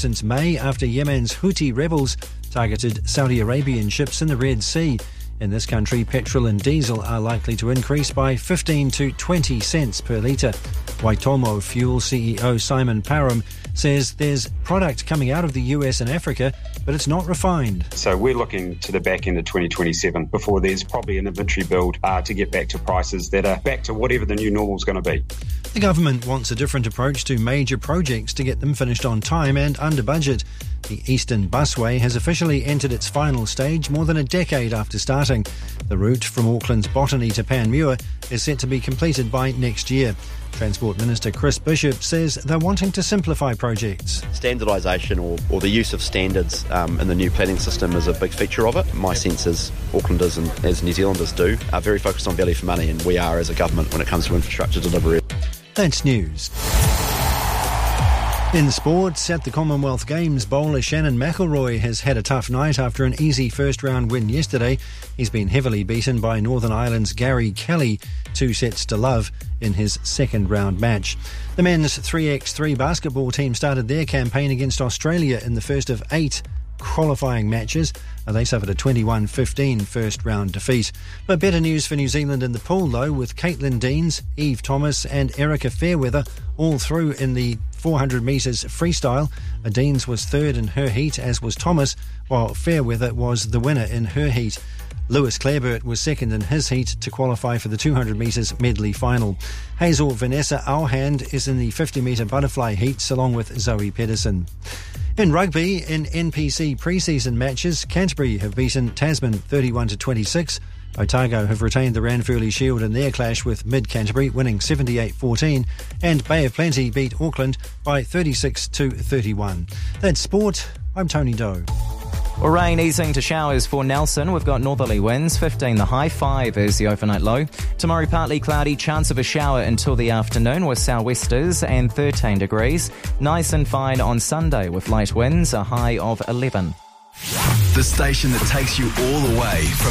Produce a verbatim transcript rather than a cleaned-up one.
since May after Yemen's Houthi rebels targeted Saudi Arabian ships in the Red Sea. In this country, petrol and diesel are likely to increase by fifteen to twenty cents per litre. Waitomo Fuel C E O Simon Parham says there's product coming out of the U S and Africa, but it's not refined. So we're looking to the back end of twenty twenty-seven before there's probably an inventory build uh, to get back to prices that are back to whatever the new normal is going to be. The government wants a different approach to major projects to get them finished on time and under budget. The Eastern Busway has officially entered its final stage more than a decade after starting. The route from Auckland's Botany to Panmure is set to be completed by next year. Transport Minister Chris Bishop says they're wanting to simplify projects. Standardisation or, or the use of standards um, in the new planning system is a big feature of it. My sense is Aucklanders and as New Zealanders do are very focused on value for money, and we are as a government when it comes to infrastructure delivery. That's news. In sports, at the Commonwealth Games, bowler Shannon McElroy has had a tough night after an easy first-round win yesterday. He's been heavily beaten by Northern Ireland's Gary Kelly, two sets to love, in his second-round match. The men's three by three basketball team started their campaign against Australia in the first of eight qualifying matches. They suffered a twenty-one fifteen first-round defeat. But better news for New Zealand in the pool, though, with Caitlin Deans, Eve Thomas and Erica Fairweather all through in the four hundred metres freestyle. Deans was third in her heat, as was Thomas, while Fairweather was the winner in her heat. Lewis Clareburt was second in his heat to qualify for the two hundred metres medley final. Hazel Vanessa Auhand is in the fifty metre butterfly heats along with Zoe Pedersen. In rugby, in N P C pre-season matches, Canterbury have beaten Tasman thirty-one to twenty-six. Otago have retained the Ranfurly Shield in their clash with Mid-Canterbury, winning seventy-eight fourteen, and Bay of Plenty beat Auckland by thirty-six to thirty-one. That's sport. I'm Tony Doe. Well, rain easing to showers for Nelson. We've got northerly winds, fifteen the high, five is the overnight low. Tomorrow partly cloudy, chance of a shower until the afternoon with sou'westers and thirteen degrees. Nice and fine on Sunday with light winds, a high of eleven. The station that takes you all the way from